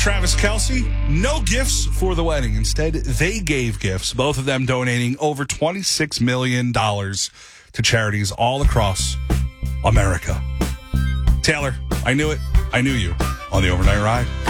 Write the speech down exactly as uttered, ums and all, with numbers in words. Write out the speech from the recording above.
Travis Kelce, no gifts for the wedding. Instead, they gave gifts, both of them donating over twenty-six million dollars to charities all across America. Taylor, I knew it. I knew you on the Overnight Ride.